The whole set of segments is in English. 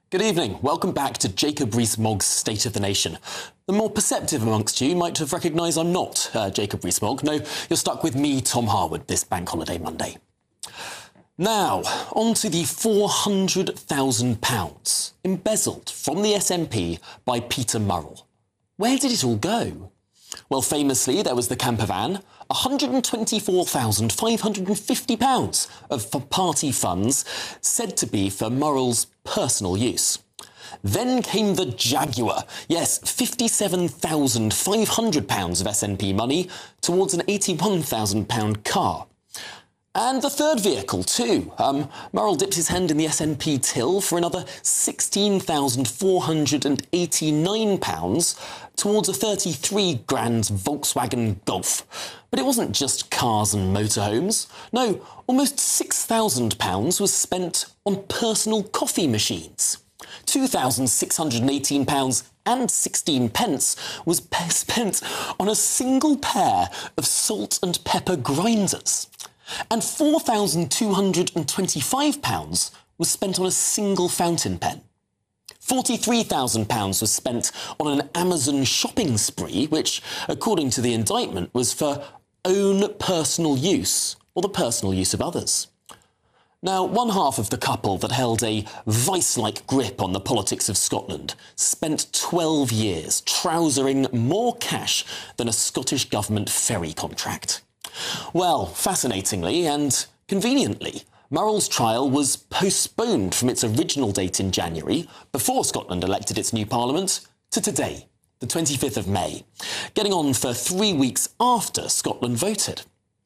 Good evening. Welcome back to Jacob Rees-Mogg's State of the Nation. The more perceptive amongst you might have recognised I'm not Jacob Rees-Mogg. No, you're stuck with me, Tom Harwood, this Bank Holiday Monday. Now, on to the £400,000 embezzled from the SNP by Peter Murrell. Where did it all go? Well, famously, there was the camper van, £124,550 of party funds said to be for Murrell's personal use. Then came the Jaguar. Yes, £57,500 of SNP money towards an £81,000 car. And the third vehicle, too. Murrell dipped his hand in the SNP till for another £16,489 towards a 33 grand Volkswagen Golf. But it wasn't just cars and motorhomes. No, almost £6,000 was spent on personal coffee machines. £2,618 and 16 pence was spent on a single pair of salt and pepper grinders. And £4,225 was spent on a single fountain pen. £43,000 was spent on an Amazon shopping spree, which, according to the indictment, was for own personal use or the personal use of others. Now, one half of the couple that held a vice-like grip on the politics of Scotland spent 12 years trousering more cash than a Scottish Government ferry contract. Well, fascinatingly and conveniently, Murrell's trial was postponed from its original date in January, before Scotland elected its new parliament, to today, the 25th of May, getting on for 3 weeks after Scotland voted.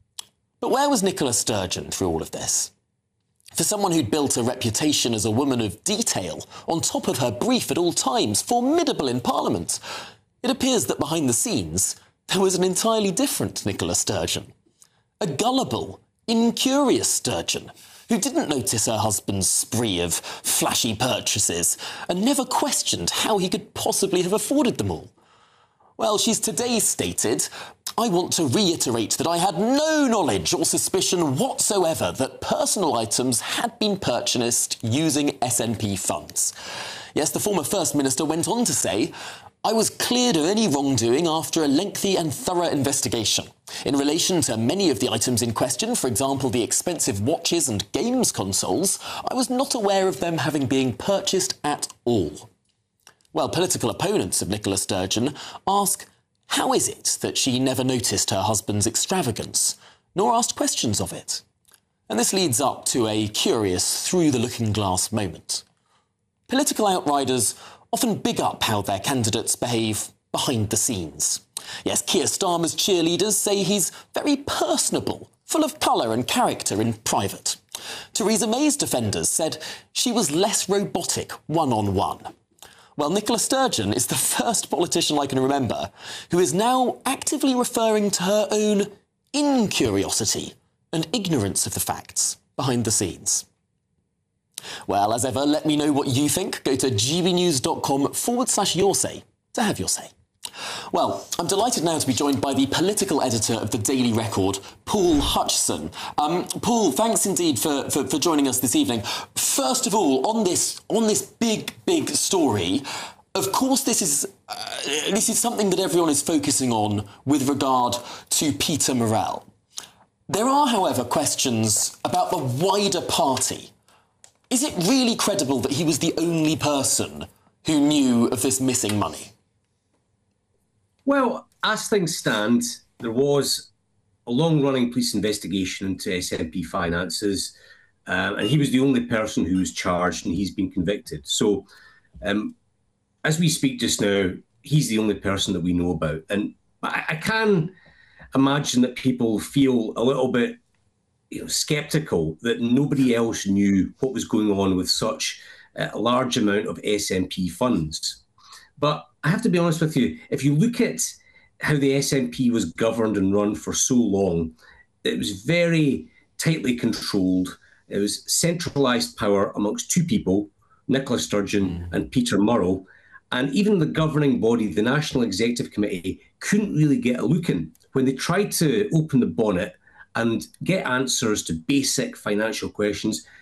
But where was Nicola Sturgeon through all of this? For someone who'd built a reputation as a woman of detail, on top of her brief at all times, formidable in Parliament, it appears that behind the scenes there was an entirely different Nicola Sturgeon. A gullible, incurious Sturgeon who didn't notice her husband's spree of flashy purchases and never questioned how he could possibly have afforded them all. Well, she's today stated, "I want to reiterate that I had no knowledge or suspicion whatsoever that personal items had been purchased using SNP funds." Yes, the former First Minister went on to say, "I was cleared of any wrongdoing after a lengthy and thorough investigation. In relation to many of the items in question, for example, the expensive watches and games consoles, I was not aware of them having been purchased at all." Well, political opponents of Nicola Sturgeon ask, how is it that she never noticed her husband's extravagance, nor asked questions of it? And this leads up to a curious through-the-looking-glass moment. Political outriders often big up how their candidates behave behind the scenes. Yes, Keir Starmer's cheerleaders say he's very personable, full of colour and character in private. Theresa May's defenders said she was less robotic one-on-one. Well, Nicola Sturgeon is the first politician I can remember who is now actively referring to her own incuriosity and ignorance of the facts behind the scenes. Well, as ever, let me know what you think. Go to gbnews.com/yoursay to have your say. Well, I'm delighted now to be joined by the political editor of the Daily Record, Paul Hutchison. Paul, thanks indeed for joining us this evening. First of all, on this big story, of course, this is something that everyone is focusing on with regard to Peter Murrell. There are, however, questions about the wider party. Is it really credible that he was the only person who knew of this missing money? Well, as things stand, there was a long-running police investigation into SNP finances, and he was the only person who was charged, and he's been convicted. So, as we speak just now, he's the only person that we know about. And I can imagine that people feel a little bit sceptical that nobody else knew what was going on with such a large amount of SNP funds. But I have to be honest with you, if you look at how the SNP was governed and run for so long, it was very tightly controlled. It was centralised power amongst two people, Nicola Sturgeon and Peter Murrell. And even the governing body, the National Executive Committee, couldn't really get a look in. When they tried to open the bonnet and get answers to basic financial questions,